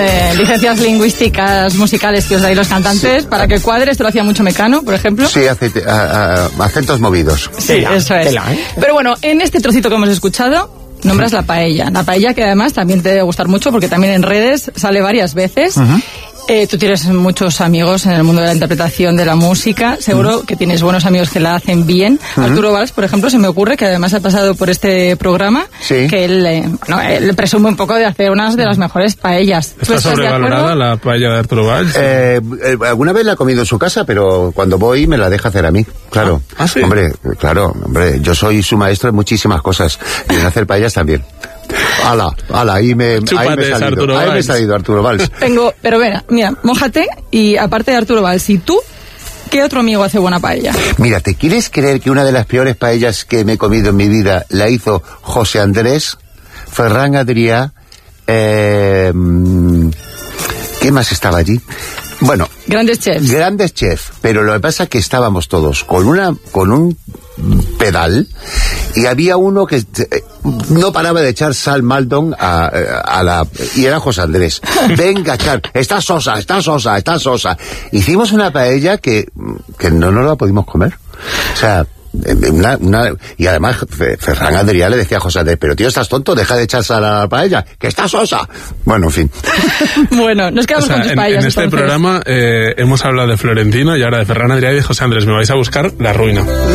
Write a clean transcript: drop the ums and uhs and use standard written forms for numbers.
Licencias lingüísticas musicales que os dais los cantantes, para que cuadre. Esto lo hacía mucho Mecano, por ejemplo. Sí, acentos movidos. Sí, eso es. Pero bueno, en este trocito que hemos escuchado, nombras la paella. La paella, que además también te debe gustar mucho, porque también en redes sale varias veces. Tú tienes muchos amigos en el mundo de la interpretación de la música. Seguro que tienes buenos amigos que la hacen bien. Arturo Valls, por ejemplo, se me ocurre que además ha pasado por este programa, que él presume un poco de hacer unas de las mejores paellas. ¿Está sobrevalorada la paella de Arturo Valls? Alguna vez la he comido en su casa, pero cuando voy me la deja hacer a mí. Claro. ¿Sí? Hombre, yo soy su maestro en muchísimas cosas. Y en hacer paellas también. Ahí me he salido Arturo Valls. Pero mira, mójate, y aparte de Arturo Valls, ¿y tú? ¿Qué otro amigo hace buena paella? Mira, ¿te quieres creer que una de las peores paellas que me he comido en mi vida la hizo José Andrés, Ferran Adrià, ¿qué más estaba allí? Bueno, grandes chefs, pero lo que pasa es que estábamos todos con un pedal, y había uno que no paraba de echar sal Maldon y era José Andrés. Venga, echar, está sosa. Hicimos una paella que no nos la pudimos comer. O sea, y además Ferran Adrià le decía a José Andrés: pero tío, estás tonto, deja de echar sal a la paella, que está sosa. Bueno, en fin. Bueno, nos quedamos con tus paellas. En este programa hemos hablado de Florentino y ahora de Ferran Adrià y de José Andrés. Me vais a buscar la ruina.